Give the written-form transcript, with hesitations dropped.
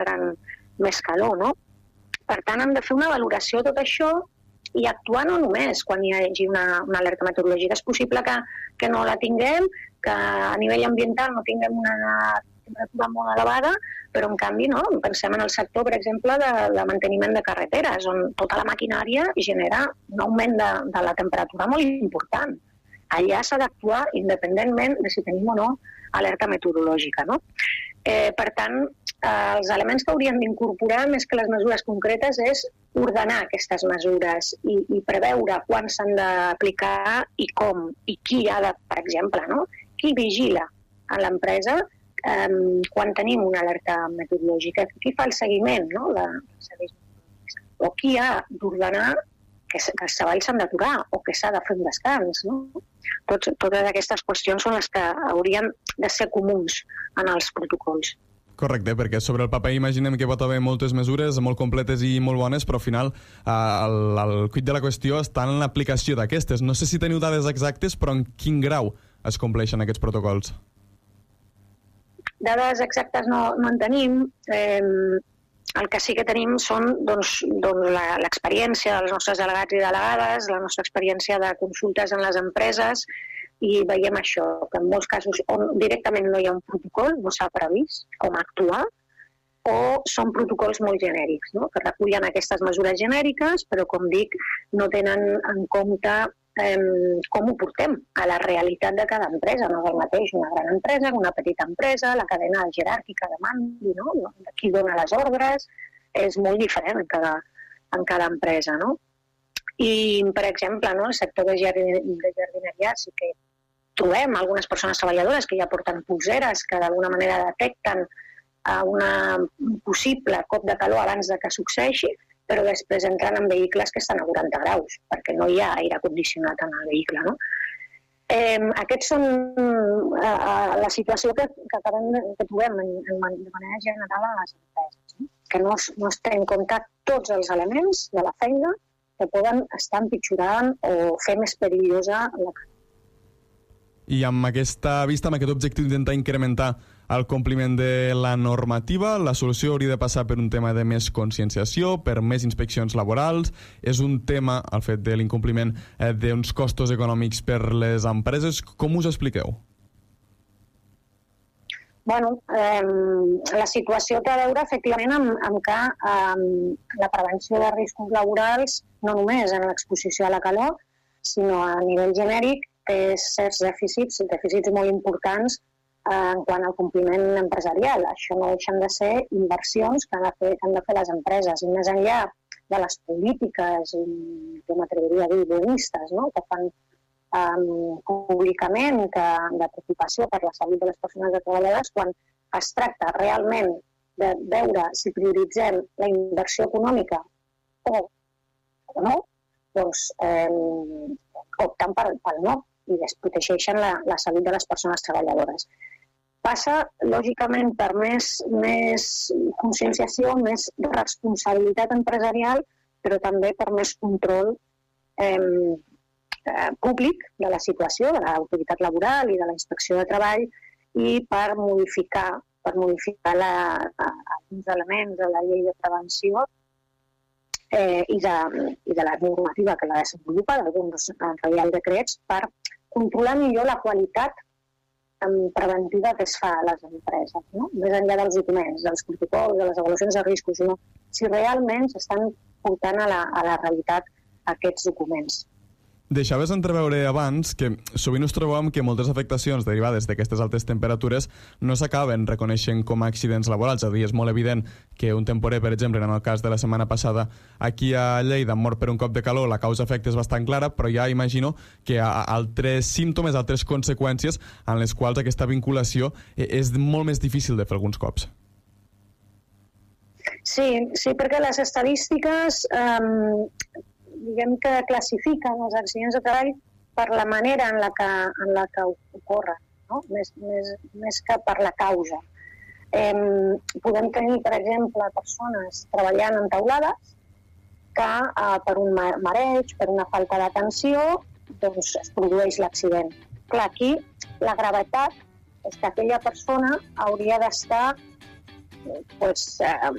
faran més calor, no? Per tant, hem de fer una valoració de tot això i actuar no només quan hi hagi una alerta meteorològica. És possible que no la tinguem, que a nivell ambiental no tinguem una temperatura molt elevada, però en canvi no, pensem en el sector, per exemple, de manteniment de carreteres, on tota la maquinària genera un augment de la temperatura molt important. Allà s'ha d'actuar independentment de si tenim o no alerta meteorològica, no? Per tant, els elements que hauríem d'incorporar, més que les mesures concretes, és ordenar aquestes mesures i preveure quan s'han d'aplicar i com, i qui ha de, per exemple, no? Qui vigila a l'empresa quan tenim una alerta meteorològica, qui fa el seguiment, no? O qui ha d'ordenar que els treballs s'han d'aturar o que s'ha de fer un descans, no? Totes aquestes qüestions són les que haurien de ser comuns en els protocols. Correcte, perquè sobre el paper imaginem que pot haver moltes mesures molt completes i molt bones, però al final el quid de la qüestió està en l'aplicació d'aquestes. No sé si teniu dades exactes, però en quin grau es compleixen aquests protocols? Dades exactes no en tenim. El que sí que tenim són l'experiència dels nostres delegats i delegades, la nostra experiència de consultes en les empreses, i veiem això, que en molts casos on directament no hi ha un protocol, no s'ha previst com actuar, o són protocols molt genèrics, no? Que recullen aquestes mesures genèriques, però, com dic, no tenen en compte com ho portem a la realitat de cada empresa. No és el mateix una gran empresa, una petita empresa, la cadena jeràrquica de mando, no? Qui dona les ordres, és molt diferent en cada empresa, no? I, per exemple, no, el sector de jardineria sí que trobem algunes persones treballadores que ja porten polseres que d'alguna manera detecten un possible cop de calor abans de que succeeixi, però després entren en vehicles que estan a 40 graus, perquè no hi ha aire condicionat en el vehicle, no? Aquests són la situació que trobem de manera general a les empreses, no? Que no es tenen en compte tots els elements de la feina que poden estar empitjorant o fer més perillosa la feina. I amb aquesta vista, amb aquest objectiu d'intentar incrementar el compliment de la normativa, la solució hauria de passar per un tema de més conscienciació, per més inspeccions laborals. És un tema, el fet de l'incompliment d'uns costos econòmics per les empreses. Com us expliqueu? Bueno, la situació té a veure efectivament amb que la prevenció de riscos laborals, no només en l'exposició a la calor, sinó a nivell genèric, té certs dèficits molt importants en quant al compliment empresarial. Això no deixen de ser inversions que han de fer les empreses. I més enllà de les polítiques, jo m'atreviria a dir bonistes, no? Que fan públicament de preocupació per la salut de les persones treballadores, quan es tracta realment de veure si prioritzem la inversió econòmica o no, doncs opten pel no i desprotegeixen la salut de les persones treballadores. Passa, lògicament, per més conscienciació, més responsabilitat empresarial, però també per més control públic de la situació, de l'autoritat laboral i de la inspecció de treball, i per modificar alguns elements de la llei de prevenció i de la normativa que la desenvolupa, d'alguns reials decrets, per controlar millor la qualitat preventiva que es fa a les empreses, no? Més enllà dels documents, dels protocols, de les avaluacions de riscos, sinó si realment s'estan portant a la realitat aquests documents. Deixaves entreveure abans que sovint us trobem que moltes afectacions derivades d'aquestes altes temperatures no s'acaben reconeixent com a accidents laborals. És a dir, és molt evident que un temporer, per exemple, en el cas de la setmana passada, aquí a Lleida, mort per un cop de calor, la causa-efecte és bastant clara, però ja imagino que hi ha altres símptomes, altres conseqüències en les quals aquesta vinculació és molt més difícil de fer alguns cops. Sí, perquè les estadístiques diguem que classifiquen els accidents de treball per la manera en la que ocorren, no? Més que per la causa. Podem tenir, per exemple, persones treballant en teulades que per un mareig, per una falta d'atenció, doncs es produeix l'accident. Clar, aquí la gravetat és que aquella persona hauria d'estar pues,